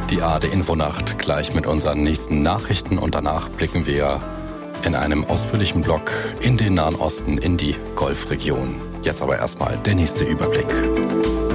Die ARD Infonacht gleich mit unseren nächsten Nachrichten und danach blicken wir in einem ausführlichen Block in den Nahen Osten, in die Golfregion. Jetzt aber erstmal der nächste Überblick.